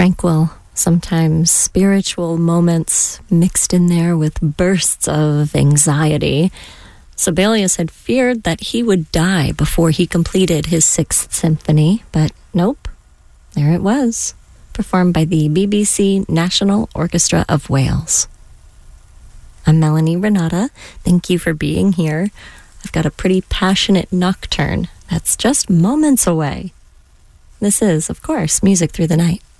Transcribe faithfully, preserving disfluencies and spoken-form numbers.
Tranquil, sometimes spiritual moments mixed in there with bursts of anxiety. Sibelius had feared that he would die before he completed his Sixth Symphony, but nope, there it was, performed by the B B C National Orchestra of Wales. I'm Melanie Renata. Thank you for being here. I've got a pretty passionate nocturne that's just moments away. This is, of course, Music Through the Night.